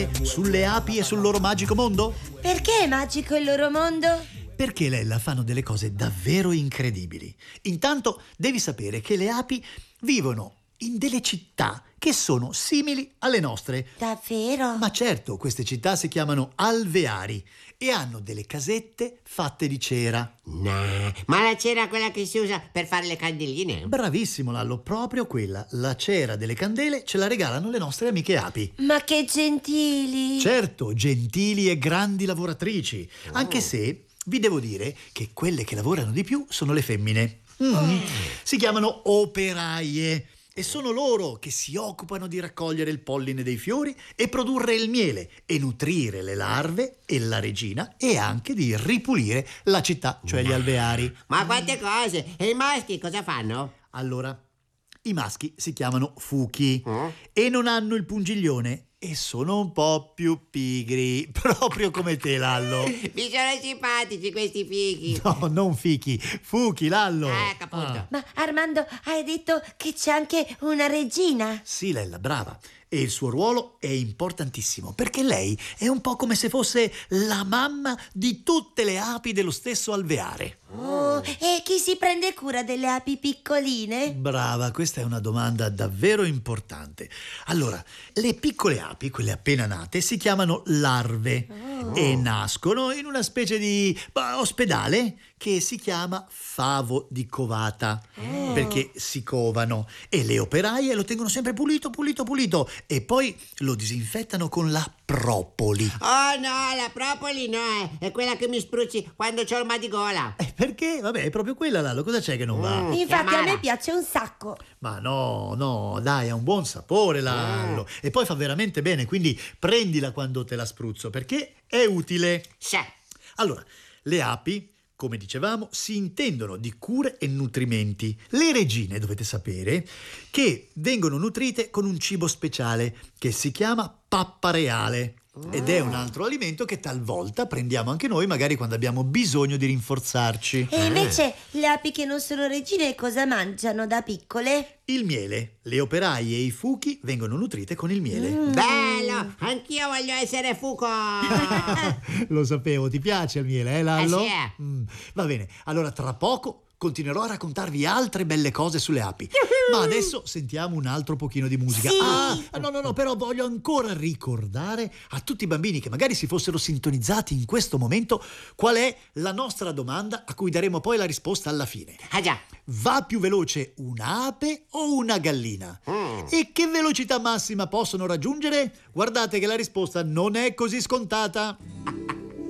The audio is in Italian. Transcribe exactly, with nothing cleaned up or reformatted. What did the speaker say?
sulle api e sul loro magico mondo? Perché è magico il loro mondo? Perché, Lella, fanno delle cose davvero incredibili. Intanto devi sapere che le api vivono in delle città che sono simili alle nostre. Davvero? Ma certo, queste città si chiamano alveari e hanno delle casette fatte di cera. No, ma la cera è quella che si usa per fare le candeline? Bravissimo, Lallo, proprio quella. La cera delle candele ce la regalano le nostre amiche api. Ma che gentili! Certo, gentili e grandi lavoratrici, Oh. anche se vi devo dire che quelle che lavorano di più sono le femmine. Mm. Oh. Si chiamano operaie. E sono loro che si occupano di raccogliere il polline dei fiori e produrre il miele e nutrire le larve e la regina e anche di ripulire la città, cioè gli alveari. Ma quante cose! E i maschi cosa fanno? Allora, i maschi si chiamano fuchi Oh. e non hanno il pungiglione e sono un po' più pigri, proprio come te, Lallo. Mi sono simpatici questi fichi. No, non fichi, fuchi, Lallo. Ecco, appunto. Ah. Ma Armando, hai detto che c'è anche una regina? Sì, Lella, brava. E il suo ruolo è importantissimo perché lei è un po' come se fosse la mamma di tutte le api dello stesso alveare. Oh, e chi si prende cura delle api piccoline? Brava, questa è una domanda davvero importante. Allora, le piccole api, quelle appena nate, si chiamano larve Oh. e nascono in una specie di bah, ospedale che si chiama favo di covata, Oh. perché si covano e le operaie lo tengono sempre pulito, pulito, pulito e poi lo disinfettano con la propoli. Oh no, la propoli no, è, è quella che mi spruzzi quando c'ho il mal di gola. Eh, perché? Vabbè, è proprio quella, Lalo, cosa c'è che non va? Mm. Infatti a Chiamara. me piace un sacco. Ma no, no, dai, ha un buon sapore, Lallo. E poi fa veramente bene, quindi prendila quando te la spruzzo, perché è utile. Sì. Allora, le api, come dicevamo, si intendono di cure e nutrimenti. Le regine, dovete sapere, che vengono nutrite con un cibo speciale che si chiama pappa reale. Ed è un altro alimento che talvolta prendiamo anche noi, magari quando abbiamo bisogno di rinforzarci. E invece le api che non sono regine cosa mangiano da piccole? Il miele. Le operaie e i fuchi vengono nutrite con il miele. Bello, anch'io voglio essere fuco. Lo sapevo, ti piace il miele, eh, Lallo? Eh sì, eh. Mm, va bene, allora tra poco continuerò a raccontarvi altre belle cose sulle api. Ma adesso sentiamo un altro pochino di musica. Sì. Ah, no, no, no, però voglio ancora ricordare a tutti i bambini che magari si fossero sintonizzati in questo momento qual è la nostra domanda a cui daremo poi la risposta alla fine. Ah già. Va più veloce un'ape o una gallina? Mm. E che velocità massima possono raggiungere? Guardate che la risposta non è così scontata.